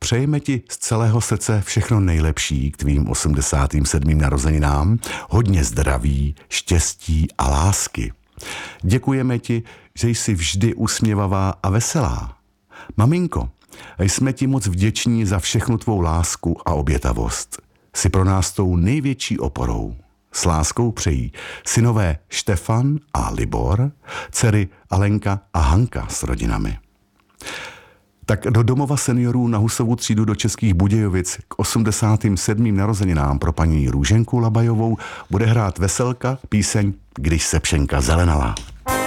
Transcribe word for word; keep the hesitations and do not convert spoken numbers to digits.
přejeme ti z celého srdce všechno nejlepší k tvým osmdesátým sedmým narozeninám, hodně zdraví, štěstí a lásky. Děkujeme ti, že jsi vždy usměvavá a veselá. Maminko, jsme ti moc vděční za všechnu tvou lásku a obětavost. Jsi pro nás tou největší oporou. S láskou přejí synové Štefan a Libor, dcery Alenka a Hanka s rodinami. Tak do domova seniorů na Husovu třídu do Českých Budějovic k osmdesátým sedmým narozeninám pro paní Růženku Labajovou bude hrát Veselka píseň Když se pšenka zelenala.